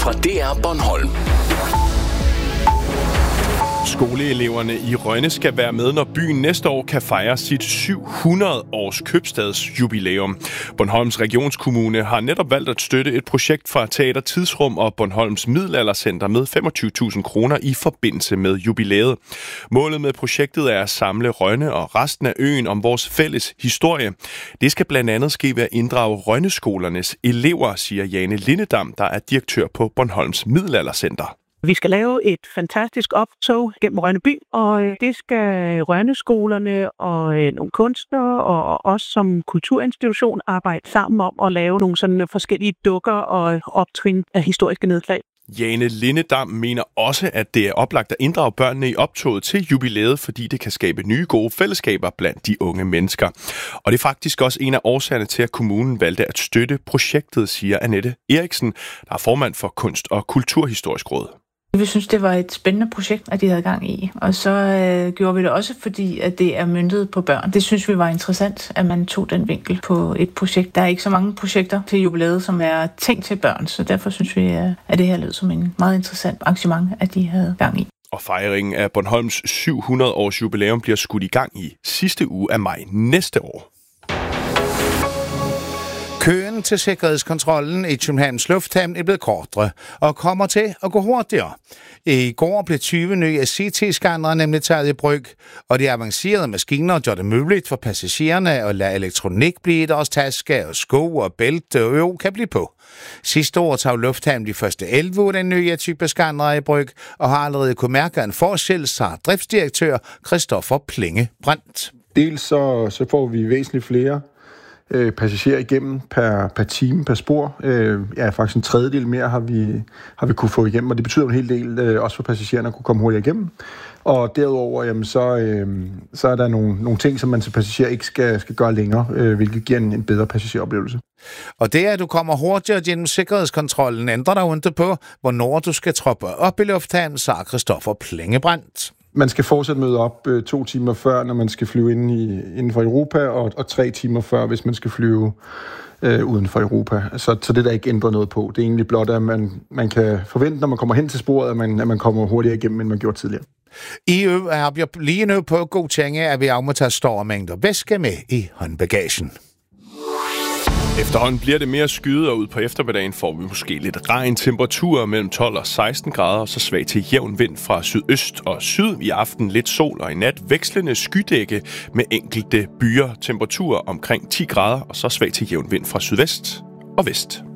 fra DR Bornholm. Skoleeleverne i Rønne skal være med, når byen næste år kan fejre sit 700-års købstadsjubilæum. Bornholms Regionskommune har netop valgt at støtte et projekt fra Teater Tidsrum og Bornholms Middelaldercenter med 25.000 kroner i forbindelse med jubilæet. Målet med projektet er at samle Rønne og resten af øen om vores fælles historie. Det skal blandt andet ske ved at inddrage Rønneskolernes elever, siger Jane Lindedam, der er direktør på Bornholms Middelaldercenter. Vi skal lave et fantastisk optog gennem Rønne by, og det skal Rønneskolerne og nogle kunstnere og os som kulturinstitution arbejde sammen om at lave nogle sådan forskellige dukker og optrin af historiske nedslag. Jane Lindedam mener også, at det er oplagt at inddrage børnene i optoget til jubilæet, fordi det kan skabe nye gode fællesskaber blandt de unge mennesker. Og det er faktisk også en af årsagerne til, at kommunen valgte at støtte projektet, siger Annette Eriksen, der er formand for Kunst- og Kulturhistorisk Råd. Vi synes, det var et spændende projekt, at de havde gang i. Og så gjorde vi det også, fordi at det er møntet på børn. Det synes vi var interessant, at man tog den vinkel på et projekt. Der er ikke så mange projekter til jubilæet, som er tænkt til børn, så derfor synes vi, at det her lød som en meget interessant arrangement, at de havde gang i. Og fejringen af Bornholms 700-års jubilæum bliver skudt i gang i sidste uge af maj næste år. Køen til sikkerhedskontrollen i Københavns Lufthavn er blevet kortere og kommer til at gå hurtigere. I går blev 20 nye CT-scannere nemlig taget i brug, og de avancerede maskiner gør det muligt for passagererne at lade elektronik blive i deres taske, og sko og bælte og øv kan blive på. Sidste år tog Lufthavn de første 11 af den nye type scannere i brug, og har allerede kunne mærke en forskel, siger driftsdirektør Christoffer Plinge Brandt. Dels så får vi væsentligt flere passagerer igennem per time, per spor. Faktisk en tredjedel mere har vi kunne få igennem, og det betyder en hel del også for passagererne at kunne komme hurtigt igennem. Og derudover, så er der nogle ting, som man som passager ikke skal gøre længere, hvilket giver en bedre passageroplevelse. Og det, at du kommer hurtigere gennem sikkerhedskontrollen, ændrer dig ikke på, hvornår du skal troppe op i lufthavnen, siger Christoffer Plinge Brandt. Man skal fortsat møde op 2 timer før, når man skal flyve inden for Europa, og 3 timer før, hvis man skal flyve uden for Europa. Så det er der ikke ændret noget på. Det er egentlig blot, at man kan forvente, når man kommer hen til sporet, at man kommer hurtigere igennem, end man gjorde tidligere. EU er lige nu på godkende, at vi må tage store mængder væske med i håndbagagen. Efterhånden bliver det mere skyet, og ud på eftermiddagen får vi måske lidt regn. Temperaturer mellem 12 og 16 grader, og så svag til jævn vind fra sydøst og syd. I aften lidt sol, og i nat vekslende skydække med enkelte byer. Temperaturer omkring 10 grader, og så svag til jævn vind fra sydvest og vest.